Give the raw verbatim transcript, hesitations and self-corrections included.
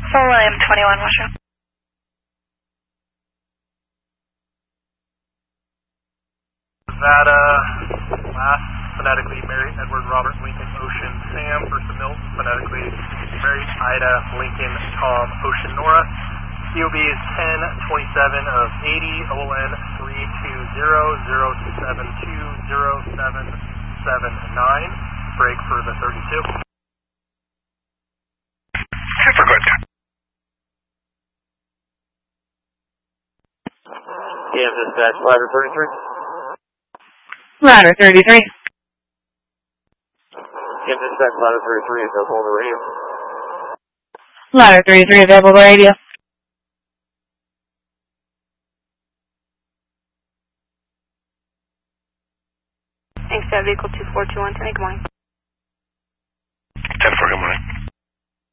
Alpha William twenty-one, watch out. Nevada, last phonetically Mary Edward Robert Lincoln Ocean Sam, first of Milton, phonetically Mary Ida Lincoln Tom Ocean Nora. C O B is ten twenty-seven of eighty, O L N three two zero zero seven two zero seven seven nine. Break for the thirty-two. Super good. C M dispatch, ladder thirty-three. Ladder thirty-three. C M dispatch, ladder thirty-three, available on the radio. Ladder thirty-three, available on the radio. Thanks, that vehicle two four two one, good morning. ten four, good morning.